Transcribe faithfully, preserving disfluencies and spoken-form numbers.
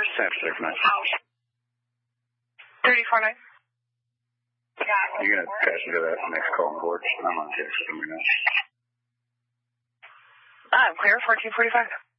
Sam's thirty-nine. thirty-four nine. You're going to pass me to that next call on board. I'm on text from you now. I'm clear, fourteen forty-five.